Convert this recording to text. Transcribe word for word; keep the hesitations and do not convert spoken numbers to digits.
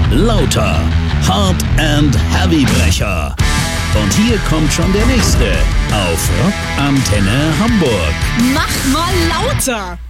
Lauter. Hard and Heavybrecher. Und hier kommt schon der nächste auf Rock Antenne Hamburg. Mach mal lauter!